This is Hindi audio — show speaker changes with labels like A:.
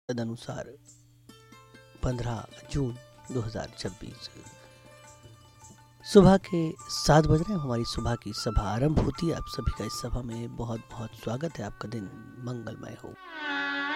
A: तदनुसार 15 जून 2026 सुबह के 7 बज रहे हैं। हमारी सुबह की सभा आरंभ होती है। आप सभी का इस सभा में बहुत बहुत स्वागत है। आपका दिन मंगलमय हो।